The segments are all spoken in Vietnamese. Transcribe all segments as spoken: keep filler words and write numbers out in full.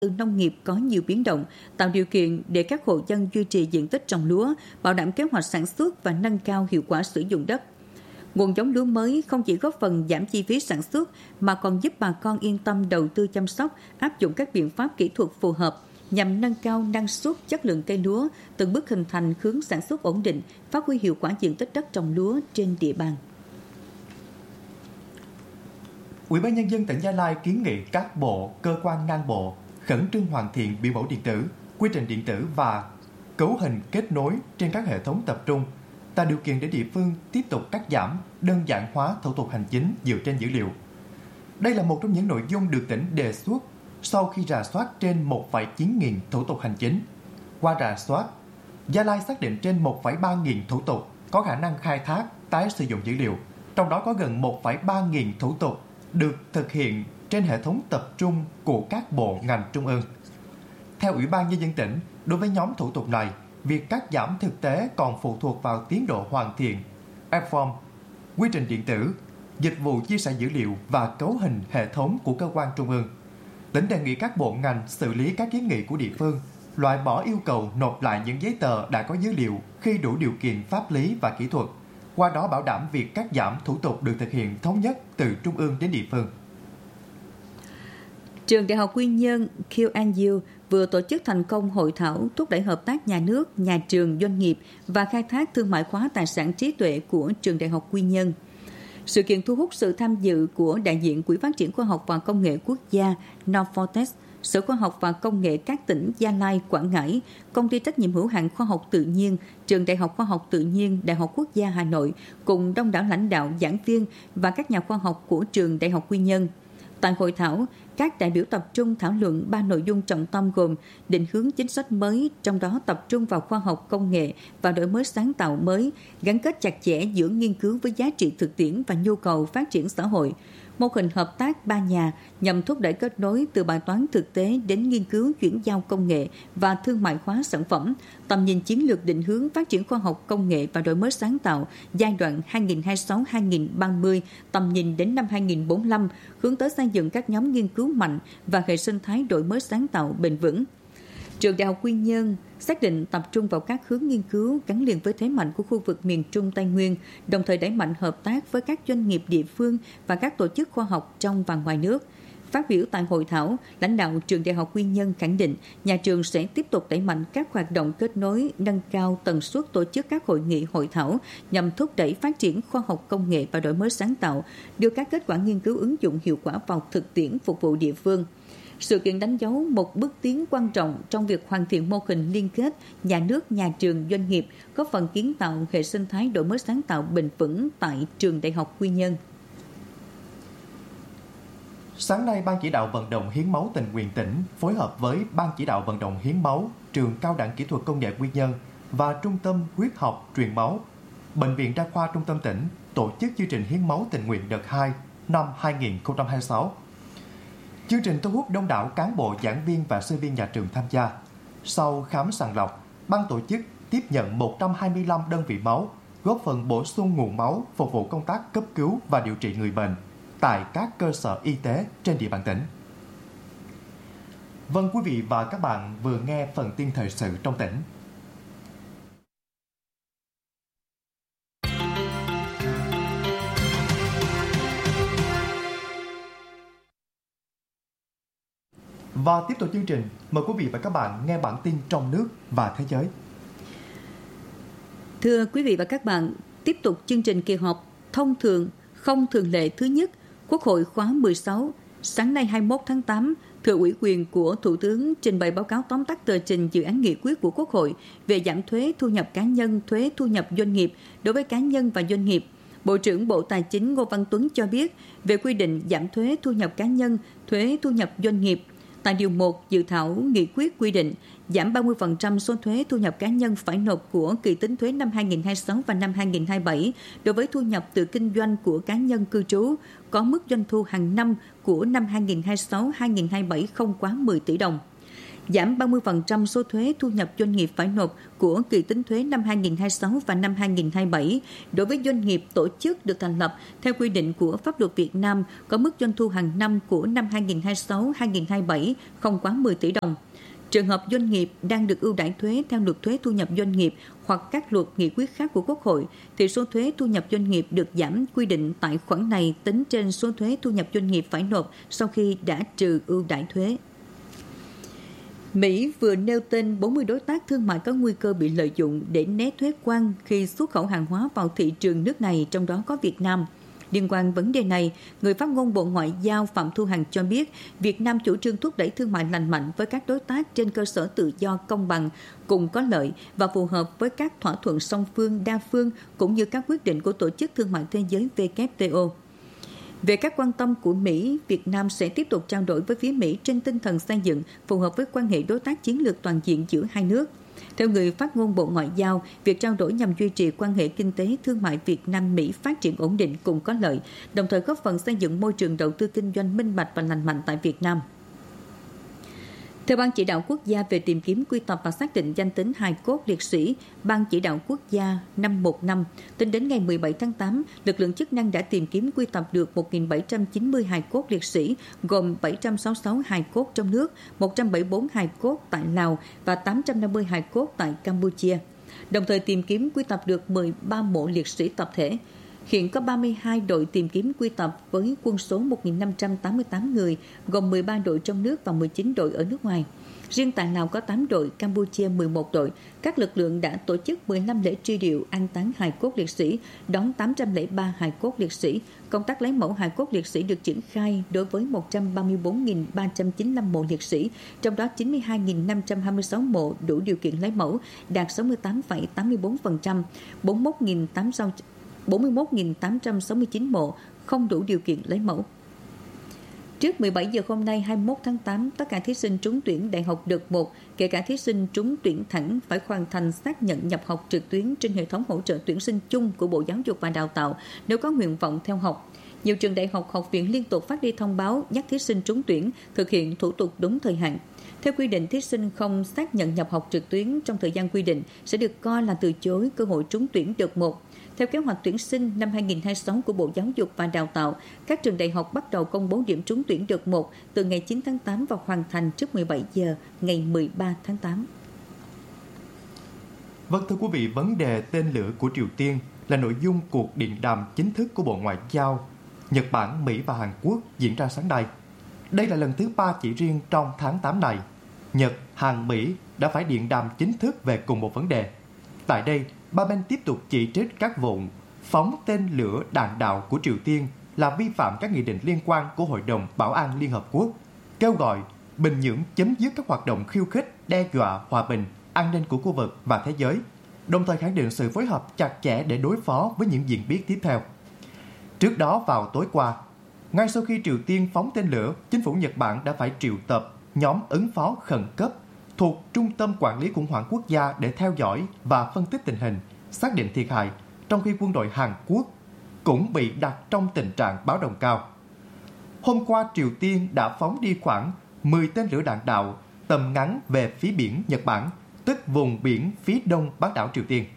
nông nghiệp có nhiều biến động, tạo điều kiện để các hộ dân duy trì diện tích trồng lúa, bảo đảm kế hoạch sản xuất và nâng cao hiệu quả sử dụng đất. Nguồn giống lúa mới không chỉ góp phần giảm chi phí sản xuất mà còn giúp bà con yên tâm đầu tư chăm sóc, áp dụng các biện pháp kỹ thuật phù hợp nhằm nâng cao năng suất, chất lượng cây lúa, từng bước hình thành hướng sản xuất ổn định, phát huy hiệu quả diện tích đất trồng lúa trên địa bàn. Ủy ban Nhân dân tỉnh Gia Lai kiến nghị các bộ, cơ quan ngang bộ khẩn trương hoàn thiện biểu mẫu điện tử, quy trình điện tử và cấu hình kết nối trên các hệ thống tập trung, tạo điều kiện để địa phương tiếp tục cắt giảm, đơn giản hóa thủ tục hành chính dựa trên dữ liệu. Đây là một trong những nội dung được tỉnh đề xuất sau khi rà soát trên một phẩy chín nghìn thủ tục hành chính. Qua rà soát, Gia Lai xác định trên một phẩy ba nghìn thủ tục có khả năng khai thác, tái sử dụng dữ liệu, trong đó có gần một phẩy ba nghìn thủ tục được thực hiện trên hệ thống tập trung của các bộ ngành trung ương. Theo Ủy ban Nhân dân tỉnh, đối với nhóm thủ tục này, việc cắt giảm thực tế còn phụ thuộc vào tiến độ hoàn thiện, e-form, quy trình điện tử, dịch vụ chia sẻ dữ liệu và cấu hình hệ thống của cơ quan trung ương. Tỉnh đề nghị các bộ ngành xử lý các kiến nghị của địa phương, loại bỏ yêu cầu nộp lại những giấy tờ đã có dữ liệu khi đủ điều kiện pháp lý và kỹ thuật, qua đó bảo đảm việc cắt giảm thủ tục được thực hiện thống nhất từ trung ương đến địa phương. Trường Đại học Quy Nhơn Q and U vừa tổ chức thành công hội thảo thúc đẩy hợp tác nhà nước, nhà trường, doanh nghiệp và khai thác thương mại hóa tài sản trí tuệ của Trường Đại học Quy Nhơn. Sự kiện thu hút sự tham dự của đại diện Quỹ phát triển khoa học và công nghệ quốc gia Norfortex, Sở Khoa học và Công nghệ các tỉnh Gia Lai, Quảng Ngãi, Công ty trách nhiệm hữu hạn khoa học tự nhiên, Trường Đại học Khoa học tự nhiên, Đại học Quốc gia Hà Nội cùng đông đảo lãnh đạo, giảng viên và các nhà khoa học của Trường Đại học Quy Nhơn. Tại hội thảo, các đại biểu tập trung thảo luận ba nội dung trọng tâm gồm định hướng chính sách mới, trong đó tập trung vào khoa học công nghệ và đổi mới sáng tạo mới, gắn kết chặt chẽ giữa nghiên cứu với giá trị thực tiễn và nhu cầu phát triển xã hội. Mô hình hợp tác ba nhà nhằm thúc đẩy kết nối từ bài toán thực tế đến nghiên cứu chuyển giao công nghệ và thương mại hóa sản phẩm, tầm nhìn chiến lược định hướng phát triển khoa học công nghệ và đổi mới sáng tạo giai đoạn hai nghìn không trăm hai mươi sáu đến hai nghìn không trăm ba mươi, tầm nhìn đến năm hai nghìn không trăm bốn mươi lăm, hướng tới xây dựng các nhóm nghiên cứu mạnh và hệ sinh thái đổi mới sáng tạo bền vững. Trường Đại học Quy Nhơn xác định tập trung vào các hướng nghiên cứu gắn liền với thế mạnh của khu vực miền Trung Tây Nguyên, đồng thời đẩy mạnh hợp tác với các doanh nghiệp địa phương và các tổ chức khoa học trong và ngoài nước. Phát biểu tại hội thảo, lãnh đạo Trường Đại học Quy Nhơn khẳng định nhà trường sẽ tiếp tục đẩy mạnh các hoạt động kết nối, nâng cao tần suất tổ chức các hội nghị hội thảo nhằm thúc đẩy phát triển khoa học công nghệ và đổi mới sáng tạo, đưa các kết quả nghiên cứu ứng dụng hiệu quả vào thực tiễn phục vụ địa phương. Sự kiện đánh dấu một bước tiến quan trọng trong việc hoàn thiện mô hình liên kết nhà nước, nhà trường, doanh nghiệp, góp phần kiến tạo hệ sinh thái đổi mới sáng tạo bền vững tại Trường Đại học Quy Nhơn. Sáng nay, Ban chỉ đạo vận động hiến máu tình nguyện tỉnh phối hợp với Ban chỉ đạo vận động hiến máu Trường Cao đẳng Kỹ thuật Công nghệ Quy Nhơn và Trung tâm Huyết học Truyền máu, Bệnh viện Đa khoa Trung tâm tỉnh tổ chức chương trình hiến máu tình nguyện đợt hai năm hai nghìn không trăm hai mươi sáu. Chương trình thu hút đông đảo cán bộ, giảng viên và sinh viên nhà trường tham gia. Sau khám sàng lọc, ban tổ chức tiếp nhận một trăm hai mươi lăm đơn vị máu, góp phần bổ sung nguồn máu phục vụ công tác cấp cứu và điều trị người bệnh tại các cơ sở y tế trên địa bàn tỉnh. Vâng, quý vị và các bạn vừa nghe phần tin thời sự trong tỉnh. Và tiếp tục chương trình, mời quý vị và các bạn nghe bản tin trong nước và thế giới. Thưa quý vị và các bạn, tiếp tục chương trình kỳ họp thông thường không thường lệ thứ nhất Quốc hội khóa mười sáu, sáng nay hai mươi mốt tháng tám, thừa ủy quyền của Thủ tướng trình bày báo cáo tóm tắt tờ trình dự án nghị quyết của Quốc hội về giảm thuế thu nhập cá nhân, thuế thu nhập doanh nghiệp đối với cá nhân và doanh nghiệp. Bộ trưởng Bộ Tài chính Ngô Văn Tuấn cho biết về quy định giảm thuế thu nhập cá nhân, thuế thu nhập doanh nghiệp. Tại điều một, dự thảo nghị quyết quy định giảm ba mươi phần trăm số thuế thu nhập cá nhân phải nộp của kỳ tính thuế năm hai nghìn không trăm hai mươi sáu và năm hai nghìn không trăm hai mươi bảy đối với thu nhập từ kinh doanh của cá nhân cư trú, có mức doanh thu hàng năm của năm hai nghìn không trăm hai mươi sáu đến hai nghìn không trăm hai mươi bảy không quá mười tỷ đồng. giảm ba mươi phần trăm số thuế thu nhập doanh nghiệp phải nộp của kỳ tính thuế năm hai nghìn không trăm hai mươi sáu và năm hai nghìn không trăm hai mươi bảy đối với doanh nghiệp tổ chức được thành lập theo quy định của pháp luật Việt Nam có mức doanh thu hàng năm của năm hai nghìn không trăm hai mươi sáu hai nghìn không trăm hai mươi bảy không quá mười tỷ đồng. Trường hợp doanh nghiệp đang được ưu đãi thuế theo luật thuế thu nhập doanh nghiệp hoặc các luật nghị quyết khác của Quốc hội, thì số thuế thu nhập doanh nghiệp được giảm quy định tại khoản này tính trên số thuế thu nhập doanh nghiệp phải nộp sau khi đã trừ ưu đãi thuế. Mỹ vừa nêu tên bốn mươi đối tác thương mại có nguy cơ bị lợi dụng để né thuế quan khi xuất khẩu hàng hóa vào thị trường nước này, trong đó có Việt Nam. Liên quan vấn đề này, người phát ngôn Bộ Ngoại giao Phạm Thu Hằng cho biết Việt Nam chủ trương thúc đẩy thương mại lành mạnh với các đối tác trên cơ sở tự do, công bằng, cùng có lợi và phù hợp với các thỏa thuận song phương, đa phương cũng như các quyết định của Tổ chức Thương mại Thế giới W T O. Về các quan tâm của Mỹ, Việt Nam sẽ tiếp tục trao đổi với phía Mỹ trên tinh thần xây dựng phù hợp với quan hệ đối tác chiến lược toàn diện giữa hai nước. Theo người phát ngôn Bộ Ngoại giao, việc trao đổi nhằm duy trì quan hệ kinh tế thương mại Việt Nam-Mỹ phát triển ổn định cùng có lợi, đồng thời góp phần xây dựng môi trường đầu tư kinh doanh minh bạch và lành mạnh tại Việt Nam. Theo Ban Chỉ đạo Quốc gia về tìm kiếm, quy tập và xác định danh tính hài cốt liệt sĩ, Ban Chỉ đạo Quốc gia năm một năm, tính đến ngày mười bảy tháng tám, lực lượng chức năng đã tìm kiếm quy tập được một nghìn bảy trăm chín mươi hài cốt liệt sĩ, gồm bảy trăm sáu mươi sáu hài cốt trong nước, một trăm bảy mươi tư hài cốt tại Lào và tám trăm năm mươi hài cốt tại Campuchia. Đồng thời tìm kiếm quy tập được mười ba mộ liệt sĩ tập thể. Hiện có ba mươi hai đội tìm kiếm quy tập với quân số một nghìn năm trăm tám mươi tám người, gồm mười ba đội trong nước và mười chín đội ở nước ngoài. Riêng tại Lào có tám đội, Campuchia mười một đội. Các lực lượng đã tổ chức mười lăm lễ truy điệu an táng hài cốt liệt sĩ, đón tám trăm lẻ ba hài cốt liệt sĩ. Công tác lấy mẫu hài cốt liệt sĩ được triển khai đối với một trăm ba mươi tư nghìn ba trăm chín mươi lăm mộ liệt sĩ, trong đó chín mươi hai nghìn năm trăm hai mươi sáu mộ đủ điều kiện lấy mẫu, đạt sáu mươi tám phẩy tám mươi tư phần trăm, bốn mươi mốt nghìn tám trăm sáu mươi chín mộ không đủ điều kiện lấy mẫu. Trước mười bảy giờ hôm nay hai mươi mốt tháng tám, tất cả thí sinh trúng tuyển đại học đợt một, kể cả thí sinh trúng tuyển thẳng, phải hoàn thành xác nhận nhập học trực tuyến trên hệ thống hỗ trợ tuyển sinh chung của Bộ Giáo dục và Đào tạo nếu có nguyện vọng theo học. Nhiều trường đại học, học viện liên tục phát đi thông báo nhắc thí sinh trúng tuyển thực hiện thủ tục đúng thời hạn. Theo quy định, thí sinh không xác nhận nhập học trực tuyến trong thời gian quy định sẽ được coi là từ chối cơ hội trúng tuyển đợt một. Theo kế hoạch tuyển sinh năm hai nghìn không trăm hai mươi sáu của Bộ Giáo dục và Đào tạo, các trường đại học bắt đầu công bố điểm trúng tuyển đợt một từ ngày chín tháng tám và hoàn thành trước mười bảy giờ ngày mười ba tháng tám. Vâng, thưa quý vị, vấn đề tên lửa của Triều Tiên là nội dung cuộc điện đàm chính thức của Bộ Ngoại giao Nhật Bản, Mỹ và Hàn Quốc diễn ra sáng nay. Đây là lần thứ ba chỉ riêng trong tháng tám này, Nhật, Hàn, Mỹ đã phải điện đàm chính thức về cùng một vấn đề. Tại đây, ba bên tiếp tục chỉ trích các vụ phóng tên lửa đạn đạo của Triều Tiên là vi phạm các nghị định liên quan của Hội đồng Bảo an Liên Hợp Quốc, kêu gọi Bình Nhưỡng chấm dứt các hoạt động khiêu khích, đe dọa hòa bình, an ninh của khu vực và thế giới, đồng thời khẳng định sự phối hợp chặt chẽ để đối phó với những diễn biến tiếp theo. Trước đó vào tối qua, ngay sau khi Triều Tiên phóng tên lửa, chính phủ Nhật Bản đã phải triệu tập nhóm ứng phó khẩn cấp thuộc Trung tâm Quản lý Khủng hoảng Quốc gia để theo dõi và phân tích tình hình, xác định thiệt hại, trong khi quân đội Hàn Quốc cũng bị đặt trong tình trạng báo động cao. Hôm qua, Triều Tiên đã phóng đi khoảng mười tên lửa đạn đạo tầm ngắn về phía biển Nhật Bản, tức vùng biển phía đông bán đảo Triều Tiên.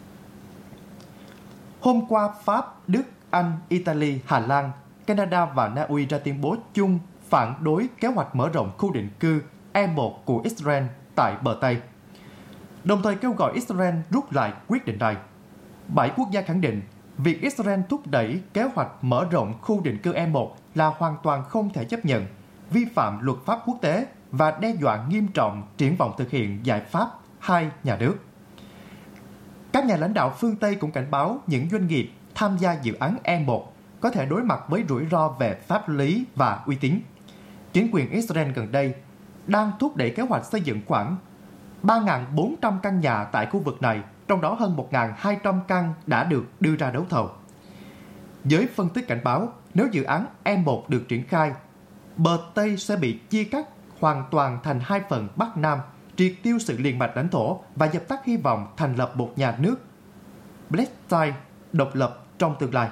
Hôm qua, Pháp, Đức, Anh, Italy, Hà Lan, Canada và Na Uy ra tuyên bố chung phản đối kế hoạch mở rộng khu định cư E một của Israel tại bờ Tây, đồng thời kêu gọi Israel rút lại quyết định này. Bảy quốc gia khẳng định việc Israel thúc đẩy kế hoạch mở rộng khu định cư E một là hoàn toàn không thể chấp nhận, vi phạm luật pháp quốc tế và đe dọa nghiêm trọng triển vọng thực hiện giải pháp hai nhà nước. Các nhà lãnh đạo phương Tây cũng cảnh báo những doanh nghiệp tham gia dự án E một có thể đối mặt với rủi ro về pháp lý và uy tín. Chính quyền Israel gần đây đang thúc đẩy kế hoạch xây dựng khoảng ba nghìn bốn trăm căn nhà tại khu vực này, trong đó hơn một nghìn hai trăm căn đã được đưa ra đấu thầu. Giới phân tích cảnh báo, nếu dự án E một được triển khai, bờ Tây sẽ bị chia cắt hoàn toàn thành hai phần Bắc Nam, triệt tiêu sự liền mạch lãnh thổ và dập tắt hy vọng thành lập một nhà nước Palestine độc lập trong tương lai.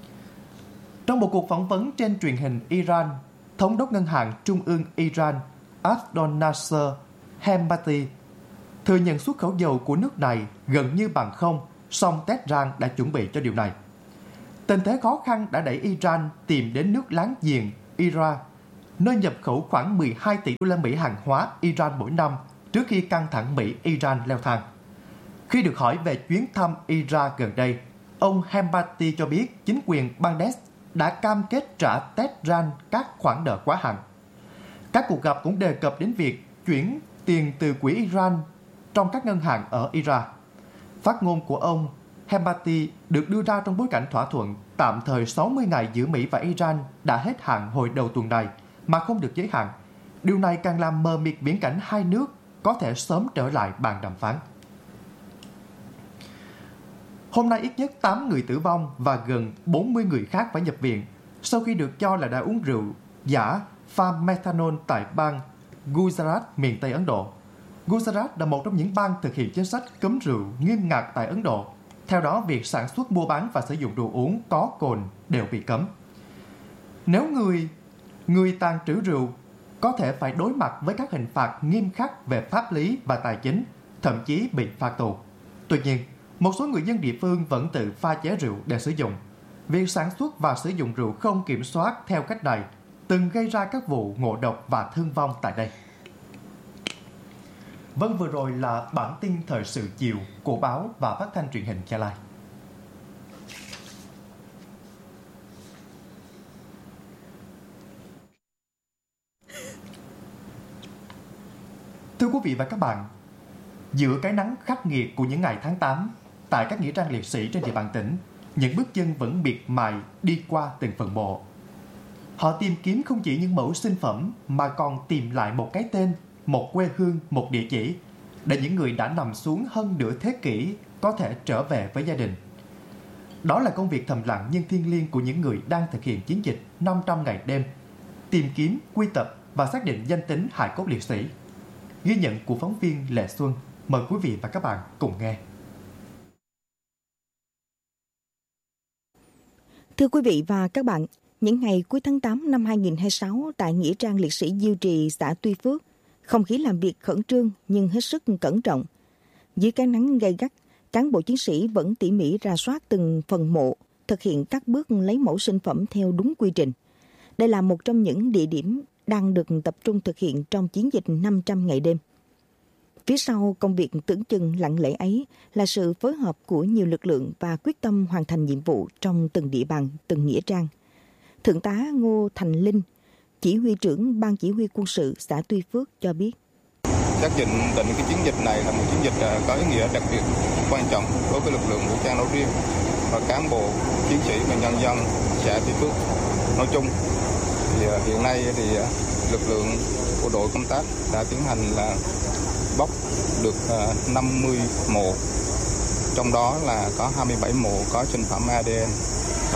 Trong một cuộc phỏng vấn trên truyền hình Iran, Thống đốc Ngân hàng Trung ương Iran Abdel Nasser Hemati thừa nhận xuất khẩu dầu của nước này gần như bằng không, song Tehran đã chuẩn bị cho điều này. Tình thế khó khăn đã đẩy Iran tìm đến nước láng giềng Iraq, nơi nhập khẩu khoảng mười hai tỷ đô la Mỹ hàng hóa Iran mỗi năm trước khi căng thẳng Mỹ-Iran leo thang. Khi được hỏi về chuyến thăm Iraq gần đây, ông Hemati cho biết chính quyền Baghdad đã cam kết trả Tehran các khoản nợ quá hạn. Các cuộc gặp cũng đề cập đến việc chuyển tiền từ quỹ Iran trong các ngân hàng ở Iraq. Phát ngôn của ông Hemati được đưa ra trong bối cảnh thỏa thuận tạm thời sáu mươi ngày giữa Mỹ và Iran đã hết hạn hồi đầu tuần này mà không được giới hạn. Điều này càng làm mờ mịt viễn cảnh hai nước có thể sớm trở lại bàn đàm phán. Hôm nay ít nhất tám người tử vong và gần bốn mươi người khác phải nhập viện sau khi được cho là đã uống rượu giả pha methanol tại bang Gujarat, miền Tây Ấn Độ. Gujarat là một trong những bang thực hiện chính sách cấm rượu nghiêm ngặt tại Ấn Độ. Theo đó, việc sản xuất, mua bán và sử dụng đồ uống có cồn đều bị cấm. Nếu người người tàn trữ rượu có thể phải đối mặt với các hình phạt nghiêm khắc về pháp lý và tài chính, thậm chí bị phạt tù. Tuy nhiên, một số người dân địa phương vẫn tự pha chế rượu để sử dụng. Việc sản xuất và sử dụng rượu không kiểm soát theo cách này từng gây ra các vụ ngộ độc và thương vong tại đây. Vâng, vừa rồi là bản tin thời sự chiều của báo và phát thanh truyền hình Gia Lai. Thưa quý vị và các bạn, giữa cái nắng khắc nghiệt của những ngày tháng tám, tại các nghĩa trang liệt sĩ trên địa bàn tỉnh, những bước chân vẫn miệt mài đi qua từng phần mộ. Họ tìm kiếm không chỉ những mẫu sinh phẩm mà còn tìm lại một cái tên, một quê hương, một địa chỉ để những người đã nằm xuống hơn nửa thế kỷ có thể trở về với gia đình. Đó là công việc thầm lặng nhưng thiêng liêng của những người đang thực hiện chiến dịch năm trăm ngày đêm, tìm kiếm, quy tập và xác định danh tính hài cốt liệt sĩ. Ghi nhận của phóng viên Lệ Xuân. Mời quý vị và các bạn cùng nghe. Thưa quý vị và các bạn, những ngày cuối tháng tám năm hai nghìn không trăm hai mươi sáu tại Nghĩa trang liệt sĩ Diêu Trì, xã Tuy Phước, không khí làm việc khẩn trương nhưng hết sức cẩn trọng. Dưới cái nắng gay gắt, cán bộ chiến sĩ vẫn tỉ mỉ rà soát từng phần mộ, thực hiện các bước lấy mẫu sinh phẩm theo đúng quy trình. Đây là một trong những địa điểm đang được tập trung thực hiện trong chiến dịch năm trăm ngày đêm. Phía sau công việc tưởng chừng lặng lẽ ấy là sự phối hợp của nhiều lực lượng và quyết tâm hoàn thành nhiệm vụ trong từng địa bàn, từng nghĩa trang. Thượng tá Ngô Thành Linh, chỉ huy trưởng Ban Chỉ huy quân sự xã Tuy Phước cho biết. Xác định định cái chiến dịch này là một chiến dịch có ý nghĩa đặc biệt quan trọng đối với lực lượng vũ trang nói riêng và cán bộ chiến sĩ và nhân dân xã Tuy Phước nói chung. Thì hiện nay thì lực lượng của đội công tác đã tiến hành là bóc được năm mươi mộ, trong đó là có hai mươi bảy mộ có sinh phẩm a đê en